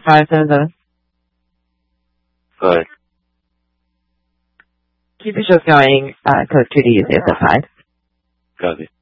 5-7. Go ahead. Keep your shows going. Code 2 to use the SO5. Copy.